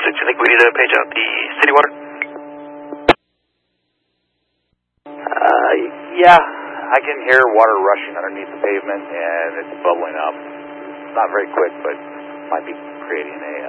6, you think we need to page out the city water? Yeah, I can hear water rushing underneath the pavement, and it's bubbling up. Not very quick, but might be creating a